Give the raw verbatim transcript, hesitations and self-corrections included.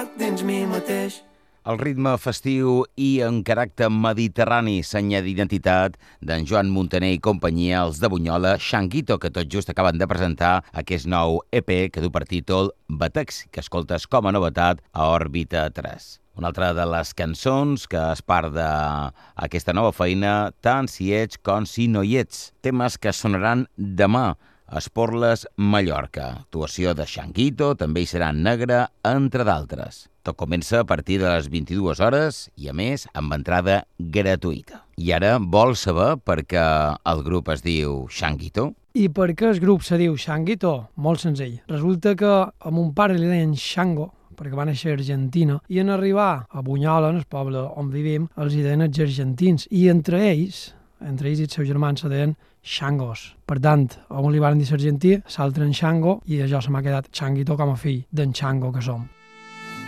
dins mi mateix. El ritme festiu i en caràcter mediterrani, senya d'identitat d'en Joan Muntaner i companyia, els de Bunyola, Xanguito, que tot just acaben de presentar aquest nou E P que du per títol Batex, que escoltes com a novetat a Òrbita tres. Una altra de les cançons que és part d'aquesta nova feina, tant si ets com si no hi ets. Temes que sonaran demà a Esporles, Mallorca. Actuació de Xanguito, també hi serà Negre, entre d'altres. Tot comença a partir de les vint-i-dues hores i, a més, amb entrada gratuïta. I ara vols saber per què el grup es diu Xanguito? I per què el grup se diu Xanguito? Molt senzill. Resulta que a mon pare li deien Xango, perquè va néixer a Argentina, i en arribar a Bunyola, en el poble on vivim, els hi deien els argentins, i entre ells, entre ells i els seus germans, se deien Xangos. Per tant, a un li van dir argentí, l'altre en Xango, i això se m'ha quedat Xanguito com a fill d'en Xango que som.